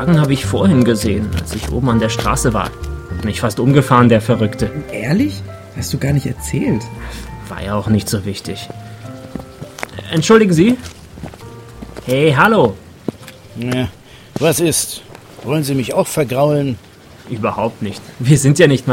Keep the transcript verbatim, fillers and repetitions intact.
Wagen habe ich vorhin gesehen, als ich oben an der Straße war. Hat mich fast umgefahren, der Verrückte. Ehrlich? Hast du gar nicht erzählt. War ja auch nicht so wichtig. Entschuldigen Sie? Hey, hallo. Ja, was ist? Wollen Sie mich auch vergraulen? Überhaupt nicht. Wir sind ja nicht mal